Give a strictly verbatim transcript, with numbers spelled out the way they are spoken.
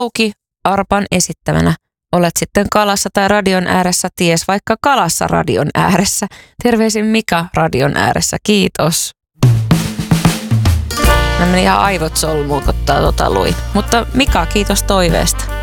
auki Arpan esittämänä. Olet sitten kalassa tai radion ääressä, ties vaikka kalassa radion ääressä. Terveisin Mika radion ääressä, kiitos. Mä menin ihan aivot solmuun, kun tää tota luin. Mutta Mika, kiitos toiveesta.